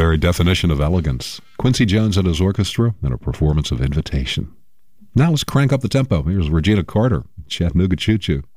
very definition of elegance. Quincy Jones and his orchestra in a performance of Invitation. Now let's crank up the tempo. Here's Regina Carter, Chattanooga Choo Choo.